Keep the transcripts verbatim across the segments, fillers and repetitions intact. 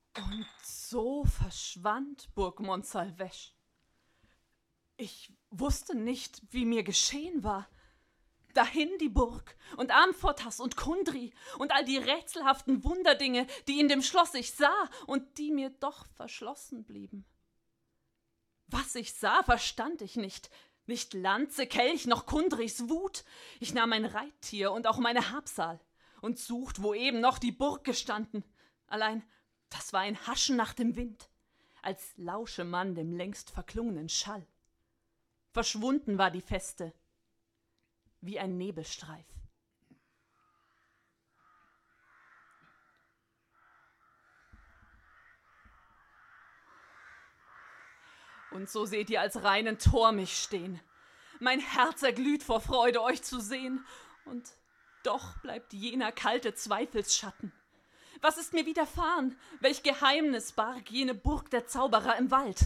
Und so verschwand Burg Montsalvesch. Ich wusste nicht, wie mir geschehen war. Dahin die Burg und Amfortas und Kundry und all die rätselhaften Wunderdinge, die in dem Schloss ich sah und die mir doch verschlossen blieben. Was ich sah, verstand ich nicht. Nicht Lanze, Kelch, noch Kundrys Wut. Ich nahm mein Reittier und auch meine Habsal und sucht, wo eben noch die Burg gestanden. Allein, das war ein Haschen nach dem Wind, als lausche man dem längst verklungenen Schall. Verschwunden war die Feste, wie ein Nebelstreif. Und so seht ihr als reinen Tor mich stehen. Mein Herz erglüht vor Freude, euch zu sehen. Und doch bleibt jener kalte Zweifelsschatten. Was ist mir widerfahren? Welch Geheimnis barg jene Burg der Zauberer im Wald?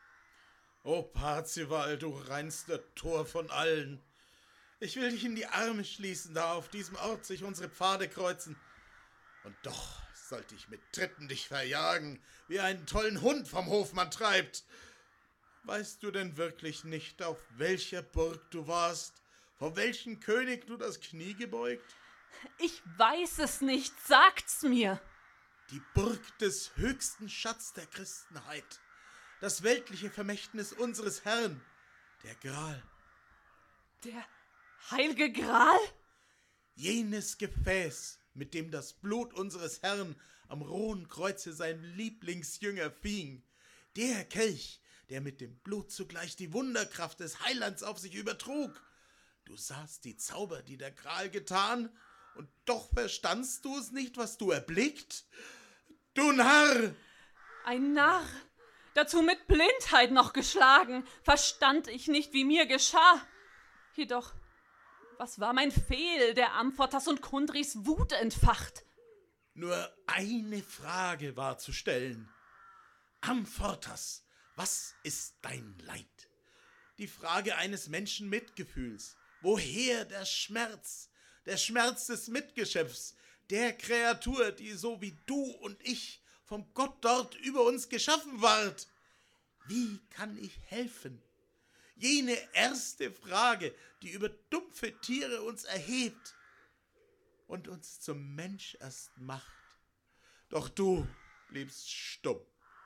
O Parzival, du reinster Tor von allen. Ich will dich in die Arme schließen, da auf diesem Ort sich unsere Pfade kreuzen. Und doch sollte ich mit Tritten dich verjagen, wie einen tollen Hund vom Hofmann treibt. Weißt du denn wirklich nicht, auf welcher Burg du warst, vor welchem König du das Knie gebeugt? Ich weiß es nicht, sagt's mir. Die Burg des höchsten Schatz der Christenheit, das weltliche Vermächtnis unseres Herrn, der Gral. Der heilige Gral? Jenes Gefäß, mit dem das Blut unseres Herrn am rohen Kreuze sein Lieblingsjünger fing. Der Kelch, der mit dem Blut zugleich die Wunderkraft des Heilands auf sich übertrug. Du sahst die Zauber, die der Gral getan, und doch verstandst du es nicht, was du erblickt? Du Narr! Ein Narr, dazu mit Blindheit noch geschlagen, verstand ich nicht, wie mir geschah. Jedoch, was war mein Fehl, der Amfortas und Kundrys Wut entfacht? Nur eine Frage war zu stellen. Amfortas, was ist dein Leid? Die Frage eines Menschen Mitgefühls. Woher der Schmerz? Der Schmerz des Mitgeschöpfs, der Kreatur, die so wie du und ich vom Gott dort über uns geschaffen ward. Wie kann ich helfen? Jene erste Frage, die über dumpfe Tiere uns erhebt und uns zum Mensch erst macht. Doch du bliebst stumm.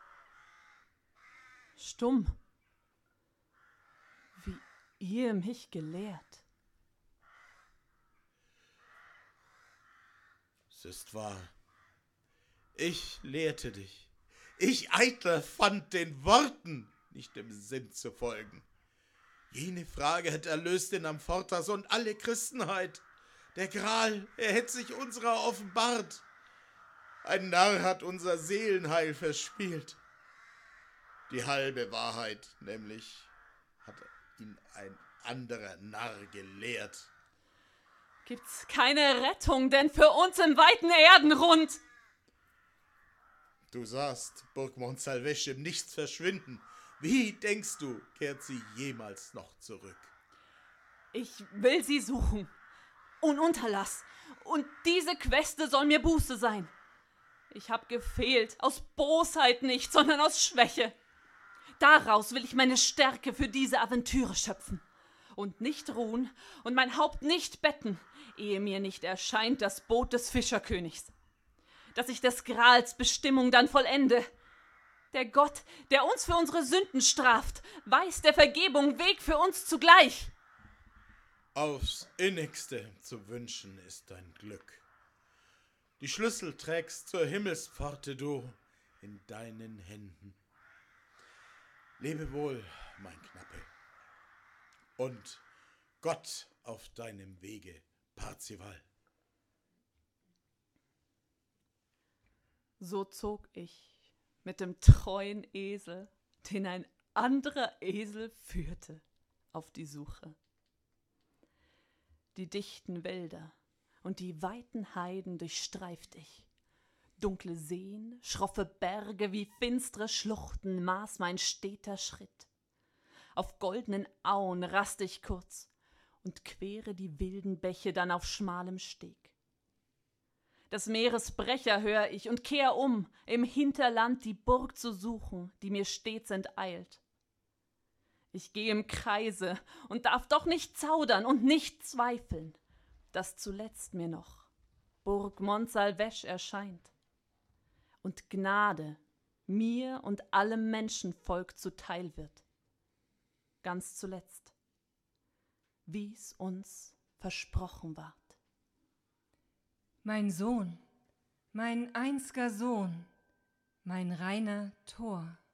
Stumm, wie ihr mich gelehrt. Es ist wahr. Ich lehrte dich. Ich, Eitler, fand den Worten, nicht dem Sinn zu folgen. Jene Frage hätte erlöst den Amfortas und alle Christenheit. Der Gral, er hätte sich unserer offenbart. Ein Narr hat unser Seelenheil verspielt. Die halbe Wahrheit, nämlich, hat ihn ein anderer Narr gelehrt. Gibt's keine Rettung denn für uns im weiten Erdenrund? Du sahst Burg Montsalvesch im Nichts verschwinden. Wie denkst du, kehrt sie jemals noch zurück? Ich will sie suchen. Ununterlass. Und diese Queste soll mir Buße sein. Ich hab gefehlt, aus Bosheit nicht, sondern aus Schwäche. Daraus will ich meine Stärke für diese Aventüre schöpfen. Und nicht ruhen und mein Haupt nicht betten, ehe mir nicht erscheint das Boot des Fischerkönigs. Dass ich des Grals Bestimmung dann vollende. Der Gott, der uns für unsere Sünden straft, weiß der Vergebung Weg für uns zugleich. Aufs Innigste zu wünschen ist dein Glück. Die Schlüssel trägst zur Himmelspforte du in deinen Händen. Lebe wohl, mein Knappe. Und Gott auf deinem Wege, Parzival. So zog ich mit dem treuen Esel, den ein anderer Esel führte, auf die Suche. Die dichten Wälder und die weiten Heiden durchstreift ich. Dunkle Seen, schroffe Berge wie finstre Schluchten maß mein steter Schritt. Auf goldenen Auen rast ich kurz und quere die wilden Bäche dann auf schmalem Steg. Des Meeres Brecher hör ich und kehr um, im Hinterland die Burg zu suchen, die mir stets enteilt. Ich geh im Kreise und darf doch nicht zaudern und nicht zweifeln, dass zuletzt mir noch Burg Montsalvesch erscheint und Gnade mir und allem Menschenvolk zuteil wird. Ganz zuletzt, wie's uns versprochen ward. Mein Sohn, mein einziger Sohn, mein reiner Tor.